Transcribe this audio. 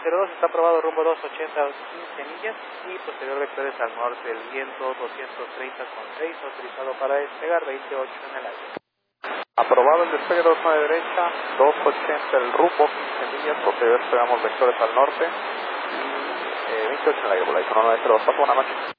02 está aprobado rumbo 280 15 millas y posterior vectores al norte, el viento 230,6 autorizado para despegar 28 en el aire. Aprobado el despegue 29 derecha, 280 el rumbo 15 millas, posterior esperamos vectores al norte y 28 en el aire, por ahí, 1902, paso buena noche.